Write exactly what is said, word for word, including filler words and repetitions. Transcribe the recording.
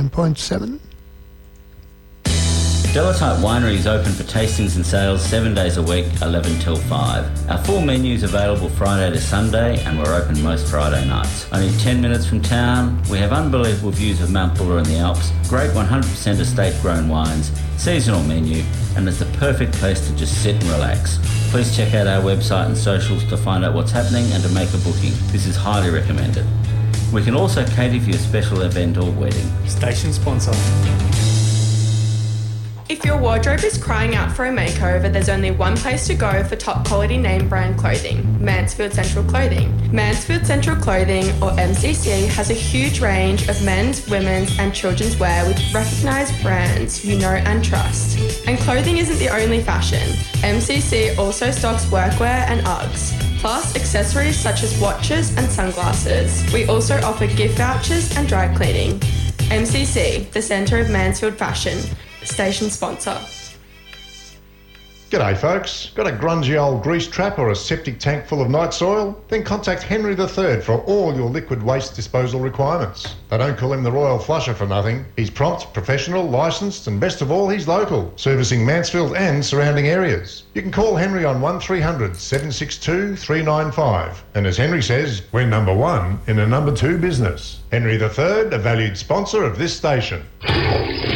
ninety-nine point seven. Delatite Winery is open for tastings and sales seven days a week, eleven till five. Our full menu is available Friday to Sunday, and we're open most Friday nights. Only ten minutes from town, we have unbelievable views of Mount Buller and the Alps, great one hundred percent estate-grown wines, seasonal menu, and it's the perfect place to just sit and relax. Please check out our website and socials to find out what's happening and to make a booking. This is highly recommended. We can also cater for your special event or wedding. Station sponsor. If your wardrobe is crying out for a makeover, there's only one place to go for top quality name brand clothing, Mansfield Central Clothing. Mansfield Central Clothing, or M C C, has a huge range of men's, women's and children's wear with recognised brands you know and trust. And clothing isn't the only fashion. M C C also stocks workwear and Uggs, plus accessories such as watches and sunglasses. We also offer gift vouchers and dry cleaning. M C C, the centre of Mansfield fashion. Station sponsor. G'day folks, got a grungy old grease trap or a septic tank full of night soil? Then contact Henry the Third for all your liquid waste disposal requirements. They don't call him the Royal Flusher for nothing. He's prompt, professional, licensed and best of all, he's local, servicing Mansfield and surrounding areas. You can call Henry on one three hundred, seven six two, three nine five. And as Henry says, we're number one in a number two business. Henry the Third, a valued sponsor of this station.